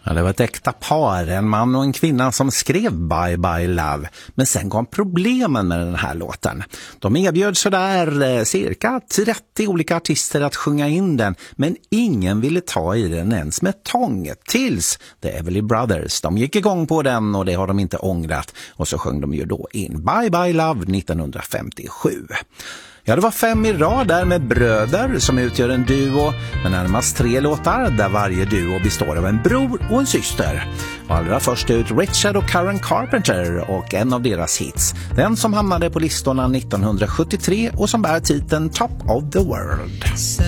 Ja, det var ett äkta par, en man och en kvinna som skrev Bye Bye Love. Men sen kom problemen med den här låten. De erbjöd sådär cirka 30 olika artister att sjunga in den, men ingen ville ta i den ens med tång. Tills The Everly Brothers, de gick igång på den och det har de inte ångrat. Och så sjöng de ju då in Bye Bye Love 1957. Ja, det var 5 i rad där med bröder som utgör en duo med närmast 3 låtar där varje duo består av en bror och en syster. Och allra först ut Richard och Karen Carpenter och en av deras hits. Den som hamnade på listorna 1973 och som bär titeln Top of the World.